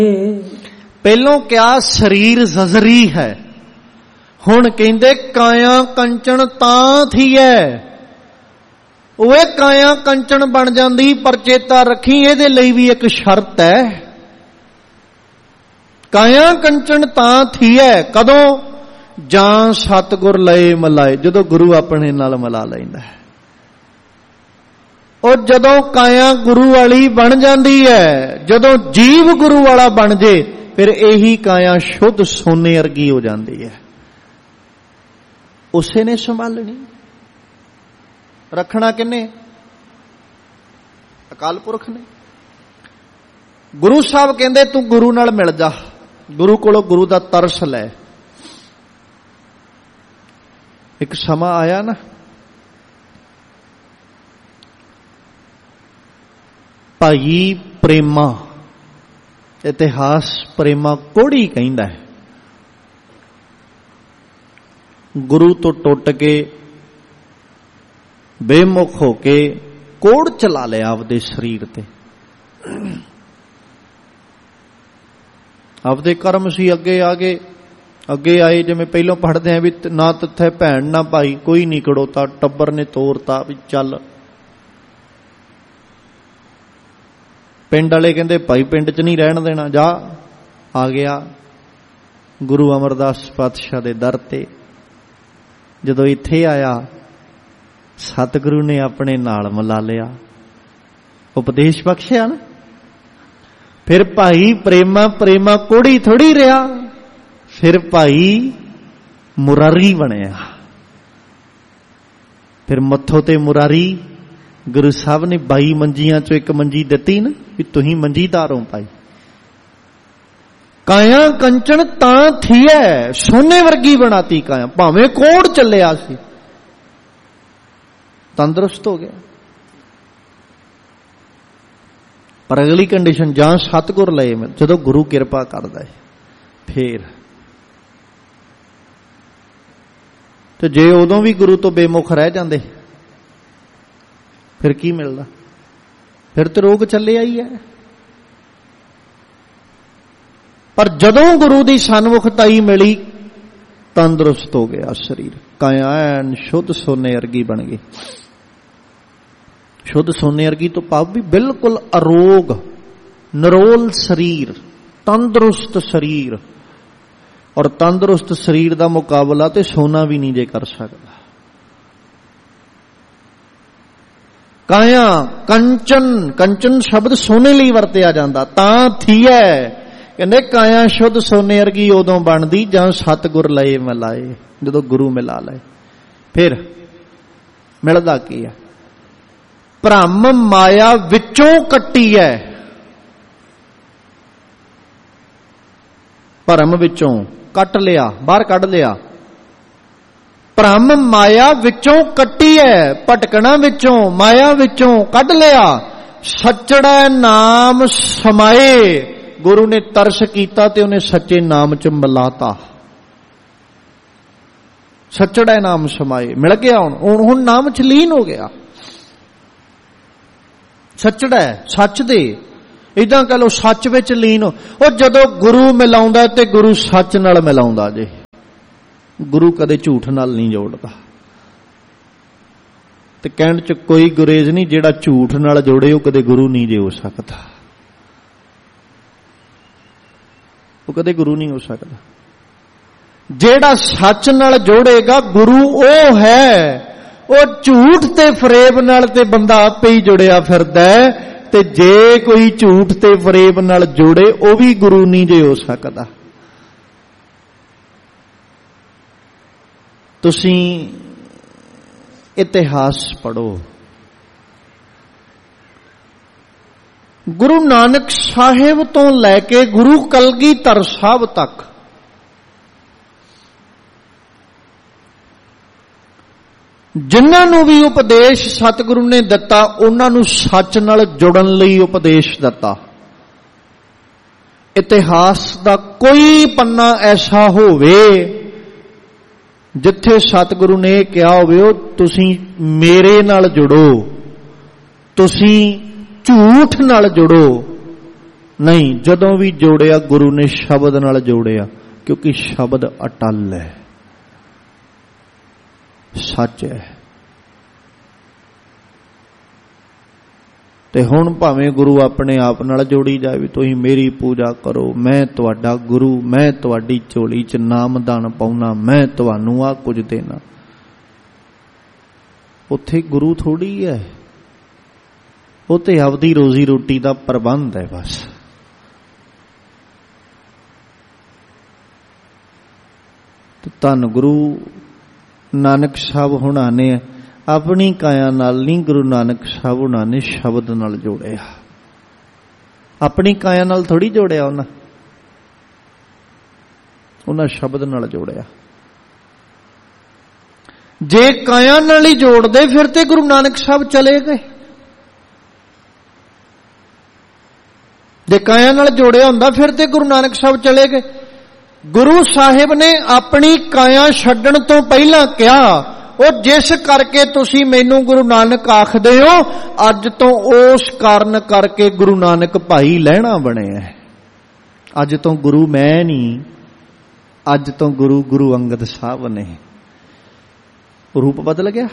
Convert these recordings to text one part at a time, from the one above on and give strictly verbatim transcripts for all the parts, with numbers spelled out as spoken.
ਪਹਿਲੋਂ ਕਿਹਾ ਸਰੀਰ ਜ਼ਜ਼ਰੀ ਹੈ, ਹੁਣ ਕਹਿੰਦੇ ਕਾਇਆ ਕੰਚਨ ਤਾਂ ਥੀਐ। ਉਹ ਕਾਇਆ ਕੰਚਨ ਬਣ ਜਾਂਦੀ, ਪਰ ਚੇਤਾ ਰੱਖੀ ਇਹਦੇ ਲਈ ਵੀ ਇੱਕ ਸ਼ਰਤ ਹੈ। ਕਾਇਆ ਕੰਚਨ ਤਾਂ ਥੀਐ ਕਦੋਂ? ਜਾਂ ਸਤਿਗੁਰ ਲਏ ਮਲਾਏ, ਜਦੋਂ ਗੁਰੂ ਆਪਣੇ ਨਾਲ ਮਿਲਾ ਲੈਂਦਾ ਹੈ। ਉਹ ਜਦੋਂ ਕਾਇਆ ਗੁਰੂ ਵਾਲੀ ਬਣ ਜਾਂਦੀ ਹੈ, ਜਦੋਂ ਜੀਵ ਗੁਰੂ ਵਾਲਾ ਬਣ ਜੇ, ਫਿਰ ਇਹੀ ਕਾਇਆ ਸ਼ੁੱਧ ਸੋਨੇ ਵਰਗੀ ਹੋ ਜਾਂਦੀ ਹੈ। ਉਸੇ ਨੇ ਸੰਭਾਲਣੀ, ਰੱਖਣਾ ਕਿੰਨੇ? ਅਕਾਲ ਪੁਰਖ ਨੇ। ਗੁਰੂ ਸਾਹਿਬ ਕਹਿੰਦੇ ਤੂੰ ਗੁਰੂ ਨਾਲ ਮਿਲ ਜਾ, ਗੁਰੂ ਕੋਲੋਂ ਗੁਰੂ ਦਾ ਤਰਸ ਲੈ। ਇੱਕ ਸਮਾਂ ਆਇਆ ਨਾ, ਭਾਈ ਪ੍ਰੇਮਾ, ਇਤਿਹਾਸ ਪ੍ਰੇਮਾ ਕੋੜੀ ਕਹਿੰਦਾ ਹੈ, ਗੁਰੂ ਤੋਂ ਟੁੱਟ ਕੇ ਬੇਮੁਖ ਹੋ ਕੇ ਕੋੜ ਚਲਾ ਲਿਆ ਆਪਦੇ ਸਰੀਰ ਤੇ। ਆਪਦੇ ਕਰਮ ਸੀ, ਅੱਗੇ ਆ ਗਏ, ਅੱਗੇ ਆਏ। ਜਿਵੇਂ ਪਹਿਲਾਂ ਪੜ੍ਹਦੇ ਆ ਵੀ ਨਾ ਤੱਥੇ ਭੈਣ ਨਾ ਭਾਈ ਕੋਈ ਨਹੀਂ ਕੜੋਤਾ, ਟੱਬਰ ਨੇ ਤੋਰਤਾ ਵੀ ਚੱਲ। ਪਿੰਡ ਵਾਲੇ ਕਹਿੰਦੇ ਭਾਈ ਪਿੰਡ 'ਚ ਨਹੀਂ ਰਹਿਣ ਦੇਣਾ, ਜਾ। ਆ ਗਿਆ ਗੁਰੂ ਅਮਰਦਾਸ ਪਾਤਸ਼ਾਹ ਦੇ ਦਰ ਤੇ। ਜਦੋਂ ਇੱਥੇ ਆਇਆ, ਸਤਿਗੁਰੂ ਨੇ ਆਪਣੇ ਨਾਲ ਮਿਲਾ ਲਿਆ, ਉਪਦੇਸ਼ ਬਖਸ਼ਿਆ ਨਾ। ਫਿਰ ਭਾਈ ਪ੍ਰੇਮਾ ਪ੍ਰੇਮਾ ਕੋੜੀ ਥੋੜੀ ਰਿਹਾ, ਫਿਰ ਭਾਈ ਮੁਰਾਰੀ ਬਣਿਆ। ਫਿਰ ਮੱਥੋਂ ਤੇ ਮੁਰਾਰੀ, ਗੁਰੂ ਸਾਹਿਬ ਨੇ ਬਾਈ ਮੰਜੀਆਂ ਚੋਂ ਇੱਕ ਮੰਜੀ ਦਿੱਤੀ ਨਾ, ਵੀ ਤੁਸੀਂ ਮੰਜੀਦਾਰ ਹੋ ਭਾਈ। ਕਾਇਆ ਕੰਚਨ ਤਾਂ ਥੀਐ, ਸੋਨੇ ਵਰਗੀ ਬਣਾਤੀ ਕਾਇਆ। ਭਾਵੇਂ ਕੋੜ ਚੱਲਿਆ ਸੀ, ਤੰਦਰੁਸਤ ਹੋ ਗਿਆ। ਪਰ ਅਗਲੀ ਕੰਡੀਸ਼ਨ, ਜਾਂ ਸਤਿਗੁਰ ਲਏ, ਜਦੋਂ ਗੁਰੂ ਕਿਰਪਾ ਕਰਦਾ ਹੈ ਫੇਰ। ਤੇ ਜੇ ਉਦੋਂ ਵੀ ਗੁਰੂ ਤੋਂ ਬੇਮੁਖ ਰਹਿ ਜਾਂਦੇ, ਫਿਰ ਕੀ ਮਿਲਦਾ? ਫਿਰ ਤੇ ਰੋਗ ਚੱਲਿਆ ਹੀ ਹੈ। ਪਰ ਜਦੋਂ ਗੁਰੂ ਦੀ ਸਨਮੁਖਤਾਈ ਮਿਲੀ, ਤੰਦਰੁਸਤ ਹੋ ਗਿਆ ਸਰੀਰ, ਕਾਇਆ ਐਨ ਸ਼ੁੱਧ ਸੋਨੇ ਵਰਗੀ ਬਣ ਗਈ। ਸ਼ੁੱਧ ਸੋਨੇ ਵਰਗੀ ਤੋਂ ਭਾਵ ਵੀ ਬਿਲਕੁਲ ਅਰੋਗ ਨਿਰੋਲ ਸਰੀਰ, ਤੰਦਰੁਸਤ ਸਰੀਰ। ਔਰ ਤੰਦਰੁਸਤ ਸਰੀਰ ਦਾ ਮੁਕਾਬਲਾ ਤੇ ਸੋਨਾ ਵੀ ਨਹੀਂ ਜੇ ਕਰ ਸਕਦਾ। ਕਾਇਆ ਕੰਚਨ, ਕੰਚਨ ਸ਼ਬਦ ਸੋਨੇ ਲਈ ਵਰਤਿਆ ਜਾਂਦਾ। ਤਾਂ ਥੀਐ, ਕਹਿੰਦੇ ਕਾਇਆ ਸ਼ੁੱਧ ਸੋਨੇ ਵਰਗੀ ਉਦੋਂ ਬਣਦੀ ਜਾਂ ਸਤਿਗੁਰ ਲਏ ਮਿਲਾਏ, ਜਦੋਂ ਗੁਰੂ ਮਿਲਾ ਲਏ। ਫਿਰ ਮਿਲਦਾ ਕੀ ਹੈ? ਭ੍ਰਮ ਮਾਇਆ ਵਿੱਚੋਂ ਕੱਟੀ ਹੈ। ਭਰਮ ਵਿੱਚੋਂ ਕੱਟ ਲਿਆ, ਬਾਹਰ ਕੱਢ ਲਿਆ। ਭ੍ਰਮ ਮਾਇਆ ਵਿੱਚੋਂ ਕੱਟੀ ਹੈ, ਭਟਕਣਾ ਵਿੱਚੋਂ, ਮਾਇਆ ਵਿੱਚੋਂ ਕੱਢ ਲਿਆ। ਸੱਚੜਾ ਨਾਮ ਸਮਾਏ, ਗੁਰੂ ਨੇ ਤਰਸ ਕੀਤਾ ਤੇ ਉਹਨੇ ਸੱਚੇ ਨਾਮ ਚ ਮਿਲਾਤਾ। ਸੱਚੜਾ ਨਾਮ ਸਮਾਏ, ਮਿਲ ਗਿਆ। ਹੁਣ ਹੁਣ ਨਾਮ ਚ ਲੀਨ ਹੋ ਗਿਆ। ਸੱਚੜਾ, ਸੱਚ ਦੇ, ਏਦਾਂ ਕਹ ਲੋ ਸੱਚ ਵਿੱਚ ਲੀਨ। ਉਹ ਜਦੋਂ ਗੁਰੂ ਮਿਲਾਉਂਦਾ ਤੇ ਗੁਰੂ ਸੱਚ ਨਾਲ ਮਿਲਾਉਂਦਾ ਜੇ। ਗੁਰੂ ਕਦੇ ਝੂਠ ਨਾਲ ਨਹੀਂ ਜੋੜਦਾ। ਤੇ ਕਹਿਣ ਚ ਕੋਈ ਗੁਰੇਜ਼ ਨਹੀਂ, ਜਿਹੜਾ ਝੂਠ ਨਾਲ ਜੋੜੇ ਉਹ ਕਦੇ ਗੁਰੂ ਨਹੀਂ ਜੇ ਹੋ ਸਕਦਾ। ਉਹ ਕਦੇ ਗੁਰੂ ਨਹੀਂ ਹੋ ਸਕਦਾ। ਜਿਹੜਾ ਸੱਚ ਨਾਲ ਜੋੜੇਗਾ ਗੁਰੂ ਉਹ ਹੈ। ਉਹ ਝੂਠ ਤੇ ਫਰੇਬ ਨਾਲ ਤੇ ਬੰਦਾ ਆਪੇ ਹੀ ਜੁੜਿਆ ਫਿਰਦਾ ਹੈ। ਤੇ ਜੇ ਕੋਈ ਝੂਠ ਤੇ ਫਰੇਬ ਨਾਲ ਜੋੜੇ, ਉਹ ਵੀ ਗੁਰੂ ਨਹੀਂ ਜੇ ਹੋ ਸਕਦਾ। ਤੁਸੀਂ ਇਤਿਹਾਸ ਪੜ੍ਹੋ। ਗੁਰੂ ਨਾਨਕ ਸਾਹਿਬ ਤੋਂ ਲੈ ਕੇ ਗੁਰੂ ਕਲਗੀਧਰ ਸਾਹਿਬ ਤੱਕ ਜਿਨ੍ਹਾਂ ਨੂੰ ਵੀ ਉਪਦੇਸ਼ ਸਤਿਗੁਰੂ ਨੇ ਦਿੱਤਾ, ਉਹਨਾਂ ਨੂੰ ਸੱਚ ਨਾਲ ਜੁੜਨ ਲਈ ਉਪਦੇਸ਼ ਦਿੱਤਾ। ਇਤਿਹਾਸ ਦਾ ਕੋਈ ਪੰਨਾ ਐਸਾ ਹੋਵੇ ਜਿੱਥੇ ਸਤਿਗੁਰੂ ਨੇ ਇਹ ਕਿਹਾ ਹੋਵੇ, ਉਹ ਤੁਸੀਂ ਮੇਰੇ ਨਾਲ ਜੁੜੋ, ਤੁਸੀਂ ਝੂਠ ਨਾਲ ਜੁੜੋ, नहीं, जदों भी जोड़िया गुरु ने शब्द नाल जोड़िया, क्योंकि शब्द अटल है, सच है। ते हुण भावें गुरु अपने आप नाल जोड़ी जाए भी तुसीं मेरी पूजा करो, मैं तुहाडा गुरु, मैं तुहाडी झोली च नामदान पाउना, मैं तुहानूं आ कुछ देना। उत्थे गुरु थोड़ी है, उत्ते आपदी रोजी रोटी दा प्रबंध है बस। तो धन गुरु नानक साहब हुणा ने अपनी काया नाल नहीं, गुरु नानक साहब हुणा ने शब्द नाल जोड़िया। अपनी काया नाल थोड़ी जोड़िया उन्हां, उन्हां शब्द नाल जोड़िया। जे काया नाल ही जोड़दे फिर ते गुरु नानक साहब चले गए। जे काया नाल जोड़िया हुंदा फिर ते गुरु नानक साहब चले गए। गुरु साहिब ने अपनी काया छड्डण तो पहला कहा, और जिस करके तुसी मैनू गुरु नानक आखदे हो, अज तो उस कारण करके गुरु नानक भाई लहणा बने है। अज तो गुरु मैं नहीं, अज तो गुरु गुरु अंगद साहब ने। रूप बदल गया,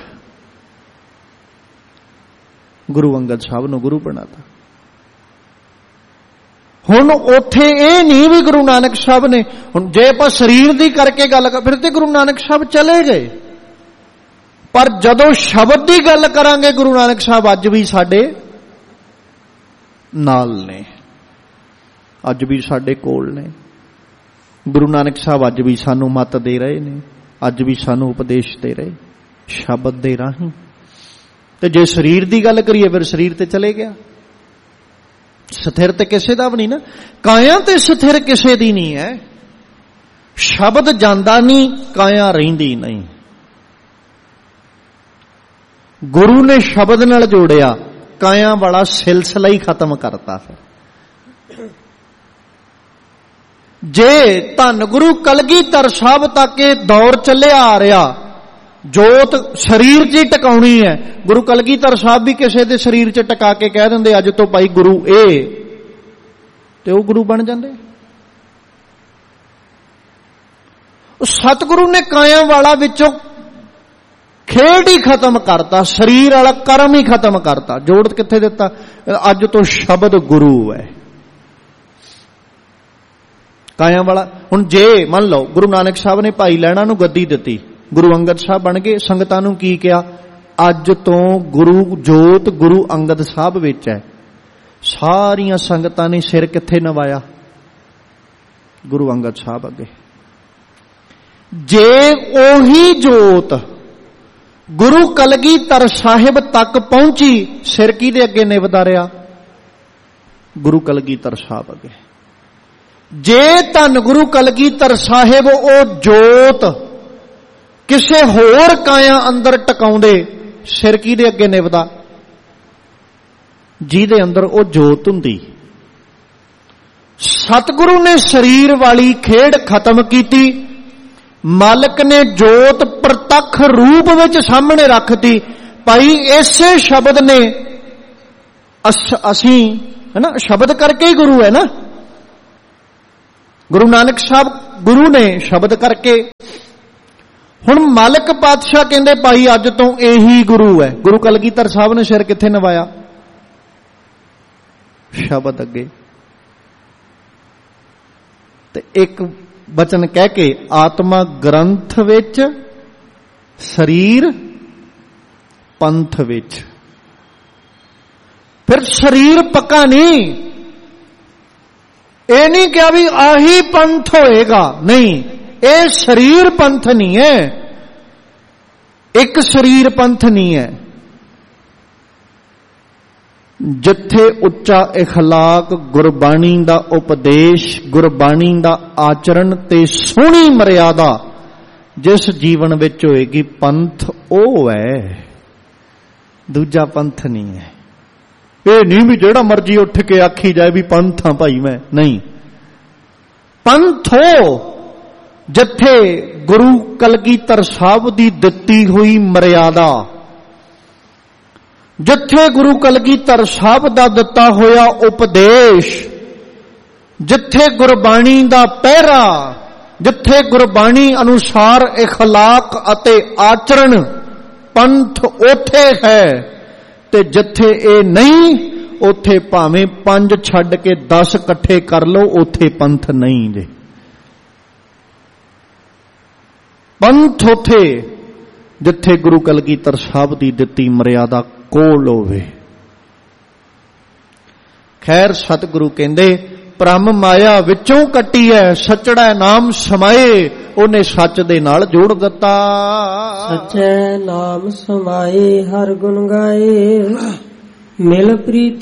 गुरु अंगद साहब ने गुरु बनाता। हुण उत्थे ये नहीं भी गुरु नानक साहब ने, हुण जे आपां शरीर दी करके गल कर फिर ते गुरु नानक साहब चले गए, पर जदों शब्द दी गल करांगे गुरु नानक साहब अज भी साडे नाल ने, अज भी साडे कोल ने। गुरु नानक साहब अज भी सानू मत दे रहे ने, अज भी सानू उपदेश दे रहे शब्द दे राहीं। ते जे शरीर दी गल करिए फिर शरीर ते चले गया। स्थिर ते किसे दा भी नहीं ना, काया ते स्थिर किसे दी नहीं है। शब्द जांदा नहीं, काया रहिंदी नहीं। गुरु ने शब्द नाल जोड़िया, काया वाला सिलसिला ही खत्म करता। फिर जे धन गुरु कलगीधर साहब तक ये दौर चले आ रहा, जोत शरीर च टकाउणी है। गुरु कलगीधर साहब भी किसी दे शरीर च टका के कह देंगे अज तो भाई गुरु ए, ते वो गुरु बन जाते। सतगुरु ने काया वाला विचों खेड ही खत्म करता, शरीर वाला कर्म ही खत्म करता। जोड़ कित्थे दिता? अज तो शब्द गुरु है। काया वाला हुण जे मान लो गुरु नानक साहब ने भाई लैणा नूं गद्दी दिती, गुरु अंगद साहब बन गए, संगतां नूं की कहा? अज तो गुरु जोत गुरु अंगद साहब विच है। सारियां संगतां ने सिर कित्थे नवाया? गुरु अंगद साहब अगे। जे ओही जोत गुरु कलगीधर साहिब तक पहुंची, सिर किहदे अगे निवदा रहा? गुरु कलगीधर साहब अगे। जे धन गुरु कलगीधर साहिब ओ जोत किसे होर काया अंदर टकाउंदे, सिर किहदे अगे निवदा? जिहदे अंदर ओ जोत हुंदी। सतगुरु ने शरीर वाली खेड खत्म कीती, मालिक ने जोत प्रतख रूप विच सामने रखती। भाई इसे शब्द ने अस असी है ना, शब्द करके ही गुरु है ना। गुरु नानक साहब गुरु ने शब्द करके। हुण मालिक पातशाह कहंदे भाई अज तो यही गुरु है। गुरु कलगीधर साहब ने सिर कित्थे नवाया? शब्द अगे। ते एक बचन कह के आत्मा ग्रंथ विच, शरीर पंथ विच। फिर शरीर पक्का नहीं, ये नहीं क्या भी आही पंथ होएगा, नहीं, ये शरीर पंथ नहीं है, एक शरीर पंथ नहीं है। जिथे उच्चा इखलाक, गुरबाणी दा उपदेश, गुरबाणी दा आचरण ते सोहनी मर्यादा जिस जीवन विच होएगी, पंथ ओ है, दूजा पंथ नहीं है। ये नहीं भी जेड़ा मर्जी उठ के आखी जाए भी पंथ हां भाई मैं, नहीं। पंथ हो जिथे गुरु कलगीधर साहब दी दित्ती हुई मर्यादा, जिथे गुरु कलगीधर साहब दा दिता होया उपदेश, ਜਿੱਥੇ ਗੁਰਬਾਣੀ ਦਾ ਪਹਿਰਾ, ਜਿੱਥੇ ਗੁਰਬਾਣੀ ਅਨੁਸਾਰ ਇਖਲਾਕ ਅਤੇ ਆਚਰਣ ਪੰਥ ਉਥੇ ਹੈ, ਤੇ ਜਿੱਥੇ ਇਹ ਨਹੀਂ ਉਥੇ ਭਾਵੇਂ ਪੰਜ ਛੱਡ ਕੇ ਦਸ ਇਕੱਠੇ ਕਰ ਲਓ, ਉਥੇ ਪੰਥ ਨਹੀਂ ਜੇ। ਪੰਥ ਉਥੇ ਜਿੱਥੇ ਗੁਰੂ ਕਲਗੀਧਰ ਸਾਹਿਬ ਦੀ ਦਿੱਤੀ ਮਰਿਆਦਾ ਕੋਲ ਹੋਵੇ। ਖੈਰ ਸਤਿਗੁਰੂ ਕਹਿੰਦੇ ਭ੍ਰਮ ਮਾਇਆ ਵਿੱਚੋਂ ਕੱਟੀ ਐ, ਸੱਚੜਾ ਨਾਮ ਸਮਾਏ, ਉਹਨੇ ਸੱਚ ਦੇ ਨਾਲ ਜੋੜ ਦਿੱਤਾ। ਸੱਚੇ ਨਾਮ ਸਮਾਏ ਹਰ ਗੁਣ ਗਾਏ, ਮਿਲ ਪ੍ਰੀਤ